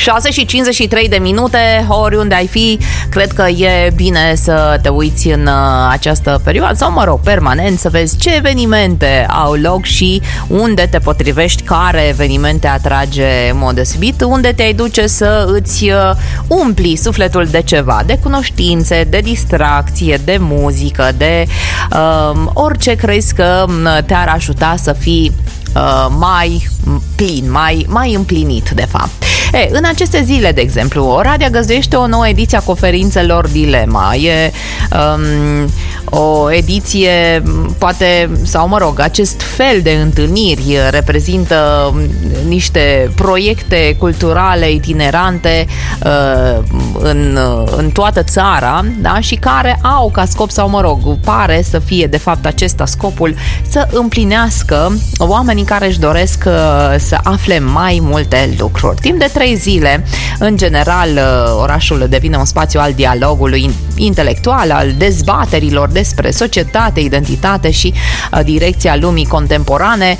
6:53 de minute, oriunde ai fi, cred că e bine să te uiți în această perioadă sau, mă rog, permanent, să vezi ce evenimente au loc și unde te potrivești, care evenimente atrage în mod deosebit, unde te-ai duce să îți umpli sufletul de ceva, de cunoștințe, de distracție, de muzică, de orice crezi că te-ar ajuta să fii mai plin, mai împlinit, de fapt. În aceste zile, de exemplu, Oradea găzduiește o nouă ediție a conferințelor Dilema. E o ediție, poate, sau mă rog, acest fel de întâlniri reprezintă niște proiecte culturale itinerante în toată țara, da? Și care au ca scop, sau mă rog, pare să fie de fapt acesta scopul, să împlinească oamenii care își doresc să afle mai multe lucruri. Timp de 3 zile, în general, orașul devine un spațiu al dialogului intelectual, al dezbaterilor despre societate, identitate și direcția lumii contemporane.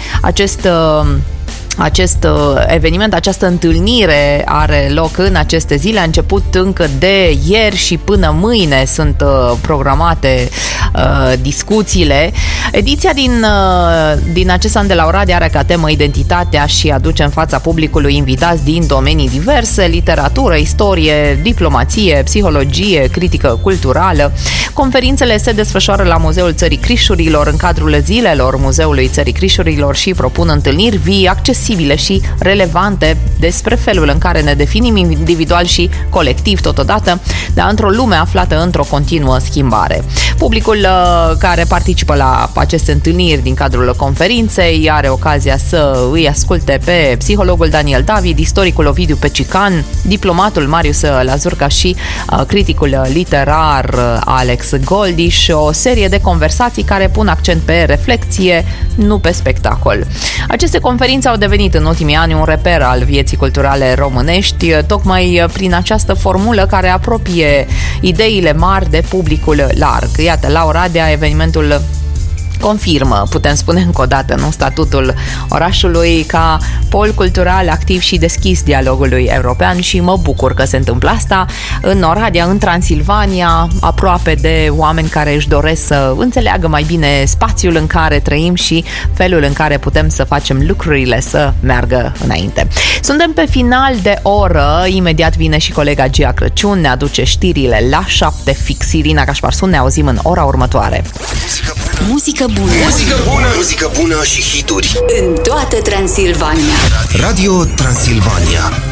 Acest eveniment, această întâlnire are loc în aceste zile, a început încă de ieri și până mâine sunt programate discuțiile. Ediția din acest an de la Oradea are ca temă identitatea și aduce în fața publicului invitați din domenii diverse: literatură, istorie, diplomație, psihologie, critică culturală. Conferințele se desfășoară la Muzeul Țării Crișurilor în cadrul zilelor Muzeului Țării Crișurilor și propun întâlniri vii, accesibile și relevante despre felul în care ne definim individual și colectiv totodată, dar într-o lume aflată într-o continuă schimbare. Publicul care participă la aceste întâlniri din cadrul conferinței are ocazia să îi asculte pe psihologul Daniel David, istoricul Ovidiu Pecican, diplomatul Marius Lazurca și criticul literar Alex Goldiș, o serie de conversații care pun accent pe reflexie, nu pe spectacol. Aceste conferințe au devenit în ultimii ani un reper al vieții culturale românești, tocmai prin această formulă care apropie ideile mari de publicul larg. Iată, la Oradea, evenimentul confirmă, putem spune încă o dată, nu, statutul orașului ca pol cultural activ și deschis dialogului european și mă bucur că se întâmplă asta în Oradea, în Transilvania, aproape de oameni care își doresc să înțeleagă mai bine spațiul în care trăim și felul în care putem să facem lucrurile să meargă înainte. Suntem pe final de oră, imediat vine și colega Gia Crăciun, ne aduce știrile la 7 fix. Irina Cașparsu, ne auzim în ora următoare. Muzică bună. Muzică bună. Muzică bună și hituri. În toată Transilvania. Radio Transilvania.